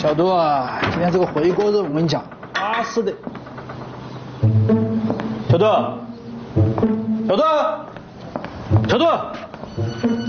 小杜啊，今天这个回锅肉我跟你讲，巴适的。小杜，小杜，小杜。